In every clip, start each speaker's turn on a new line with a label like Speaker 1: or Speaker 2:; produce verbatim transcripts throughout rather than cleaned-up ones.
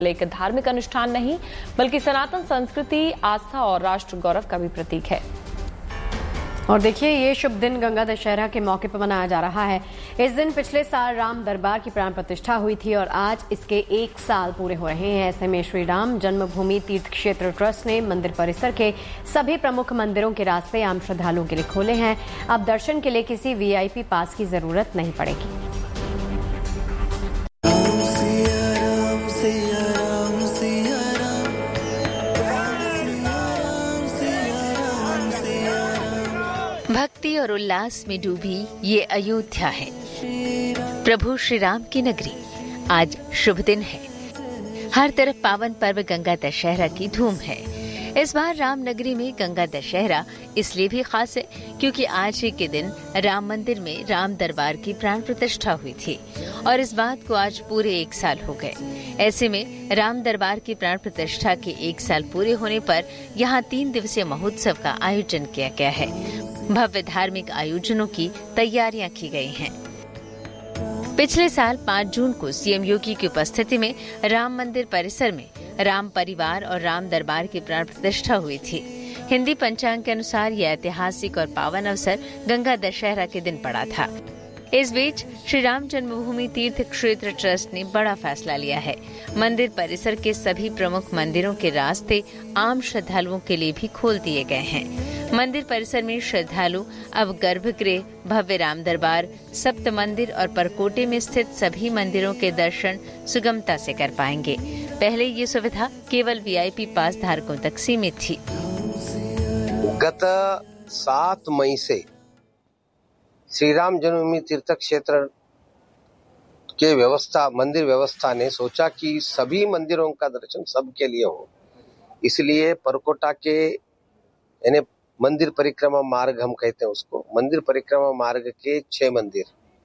Speaker 1: एक धार्मिक अनुष्ठान नहीं बल्कि सनातन संस्कृति, आस्था और राष्ट्र गौरव का भी प्रतीक है।
Speaker 2: और देखिए, ये शुभ दिन गंगा दशहरा के मौके पर मनाया जा रहा है। इस दिन पिछले साल राम दरबार की प्राण प्रतिष्ठा हुई थी और आज इसके एक साल पूरे हो रहे हैं। ऐसे में श्री राम जन्मभूमि तीर्थ क्षेत्र ट्रस्ट ने मंदिर परिसर के सभी प्रमुख मंदिरों के रास्ते आम श्रद्धालुओं के लिए खोले हैं। अब दर्शन के लिए किसी वीआईपी पास की जरूरत नहीं पड़ेगी।
Speaker 3: भक्ति और उल्लास में डूबी ये अयोध्या है, प्रभु श्री राम की नगरी। आज शुभ दिन है, हर तरफ पावन पर्व गंगा दशहरा की धूम है। इस बार राम नगरी में गंगा दशहरा इसलिए भी खास है क्योंकि आज ही के दिन राम मंदिर में राम दरबार की प्राण प्रतिष्ठा हुई थी और इस बात को आज पूरे एक साल हो गए। ऐसे में राम दरबार की प्राण प्रतिष्ठा के एक साल पूरे होने पर यहाँ तीन दिवसीय महोत्सव का आयोजन किया गया है। भव्य धार्मिक आयोजनों की तैयारियां की गई हैं। पिछले साल पाँच जून को सीएम योगी की उपस्थिति में राम मंदिर परिसर में राम परिवार और राम दरबार की प्राण प्रतिष्ठा हुई थी। हिंदी पंचांग के अनुसार यह ऐतिहासिक और पावन अवसर गंगा दशहरा के दिन पड़ा था। इस बीच श्री राम जन्मभूमि तीर्थ क्षेत्र ट्रस्ट ने बड़ा फैसला लिया है। मंदिर परिसर के सभी प्रमुख मंदिरों के रास्ते आम श्रद्धालुओं के लिए भी खोल दिए गए हैं। मंदिर परिसर में श्रद्धालु अब गर्भगृह, भव्य राम दरबार, सप्त मंदिर और परकोटे में स्थित सभी मंदिरों के दर्शन सुगमता से कर पाएंगे। पहले ये सुविधा केवल वीआईपी पास धारकों तक सीमित थी।
Speaker 4: गत सात मई से श्री राम जन्मभूमि तीर्थ क्षेत्र के व्यवस्था मंदिर व्यवस्था ने सोचा कि सभी मंदिरों का दर्शन सबके लिए हो, इसलिए परकोटा के यानी मंदिर परिक्रमा मार्ग हम कहते हैं उसको, मंदिर परिक्रमा मार्ग के छह मंदिर,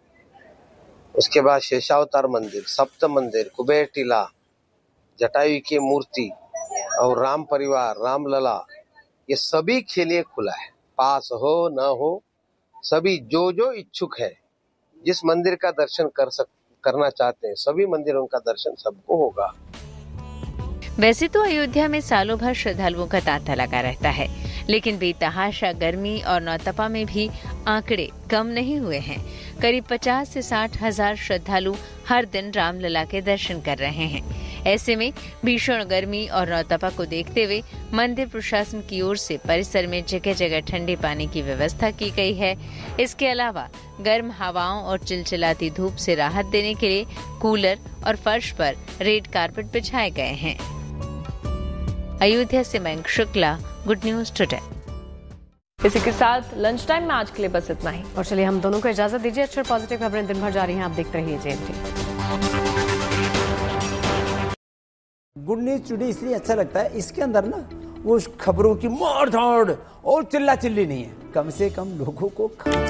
Speaker 4: उसके बाद शेषावतार मंदिर, सप्त मंदिर, कुबेर टीला, जटायु की मूर्ति और राम परिवार, रामलला, ये सभी के लिए खुला है। पास हो न हो, सभी जो जो इच्छुक है, जिस मंदिर का दर्शन कर सक करना चाहते हैं, सभी मंदिरों का दर्शन सबको होगा।
Speaker 3: वैसे तो अयोध्या में सालों भर श्रद्धालुओं का तांता लगा रहता है, लेकिन बेतहाशा गर्मी और नौतपा में भी आंकड़े कम नहीं हुए हैं। करीब पचास से साठ हजार श्रद्धालु हर दिन रामलला के दर्शन कर रहे हैं। ऐसे में भीषण गर्मी और नौतपा को देखते हुए मंदिर प्रशासन की ओर से परिसर में जगह जगह ठंडे पानी की व्यवस्था की गई है। इसके अलावा गर्म हवाओं और चिलचिलाती धूप से राहत देने के लिए कूलर और फर्श पर रेड कारपेट बिछाए गए हैं। अयोध्या से Mayank Shukla, good news today.
Speaker 1: इसी के साथ लंच टाइम में आज के लिए बस इतना ही।
Speaker 2: और चलिए हम दोनों को इजाजत दीजिए। अच्छी और पॉजिटिव खबरें दिन भर जारी हैं, आप देखते रहिए जेएमटी।
Speaker 5: गुड न्यूज टुडे इसलिए अच्छा लगता है, इसके अंदर ना वो खबरों की मार धाड़ और चिल्ला चिल्ली नहीं है, कम से कम लोगों को